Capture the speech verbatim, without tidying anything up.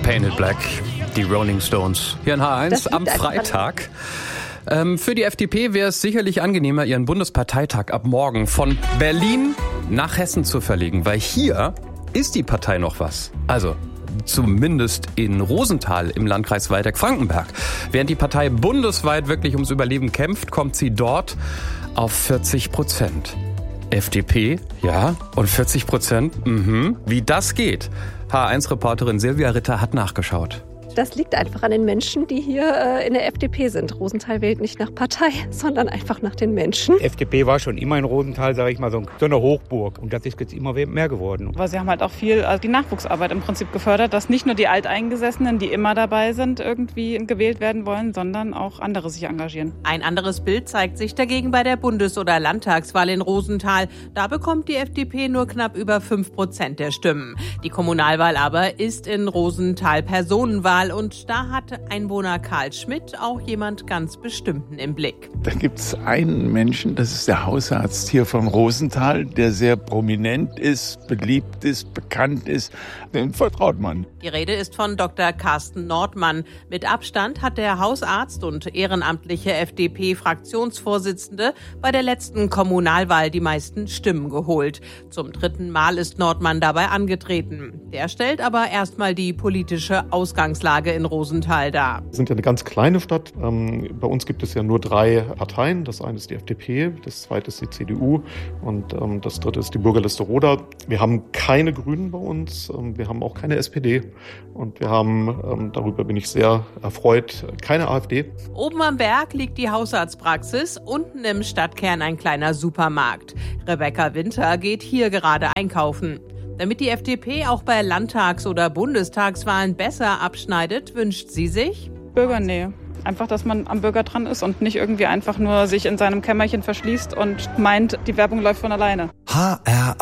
Painted Black, die Rolling Stones. Hier in H eins am Freitag. Ähm, für die F D P wäre es sicherlich angenehmer, ihren Bundesparteitag ab morgen von Berlin nach Hessen zu verlegen, weil hier ist die Partei noch was. Also zumindest in Rosenthal im Landkreis Waldeck-Frankenberg. Während die Partei bundesweit wirklich ums Überleben kämpft, kommt sie dort auf vierzig Prozent. F D P, ja, und vierzig Prozent, mhm. Wie das geht? H eins Reporterin Silvia Ritter hat nachgeschaut. Das liegt einfach an den Menschen, die hier äh, in der F D P sind. Rosenthal wählt nicht nach Partei, sondern einfach nach den Menschen. F D P war schon immer in Rosenthal, sage ich mal, so eine Hochburg. Und das ist jetzt immer mehr geworden. Aber sie haben halt auch viel also die Nachwuchsarbeit im Prinzip gefördert, dass nicht nur die Alteingesessenen, die immer dabei sind, irgendwie gewählt werden wollen, sondern auch andere sich engagieren. Ein anderes Bild zeigt sich dagegen bei der Bundes- oder Landtagswahl in Rosenthal. Da bekommt die F D P nur knapp über fünf Prozent der Stimmen. Die Kommunalwahl aber ist in Rosenthal Personenwahl. Und da hat Einwohner Karl Schmidt auch jemand ganz Bestimmten im Blick. Da gibt es einen Menschen, das ist der Hausarzt hier von Rosenthal, der sehr prominent ist, beliebt ist, bekannt ist. Den vertraut man. Die Rede ist von Doktor Carsten Nordmann. Mit Abstand hat der Hausarzt und ehrenamtliche F D P-Fraktionsvorsitzende bei der letzten Kommunalwahl die meisten Stimmen geholt. Zum dritten Mal ist Nordmann dabei angetreten. Der stellt aber erstmal die politische Ausgangslage in Rosenthal dar. Wir sind ja eine ganz kleine Stadt. Ähm, bei uns gibt es ja nur drei Parteien. Das eine ist die F D P, das zweite ist die C D U und ähm, das dritte ist die Bürgerliste Roda. Wir haben keine Grünen bei uns, ähm, wir haben auch keine S P D und wir haben, ähm, darüber bin ich sehr erfreut, keine AfD. Oben am Berg liegt die Hausarztpraxis, unten im Stadtkern ein kleiner Supermarkt. Rebecca Winter geht hier gerade einkaufen. Damit die F D P auch bei Landtags- oder Bundestagswahlen besser abschneidet, wünscht sie sich Bürgernähe. Einfach, dass man am Bürger dran ist und nicht irgendwie einfach nur sich in seinem Kämmerchen verschließt und meint, die Werbung läuft von alleine. H R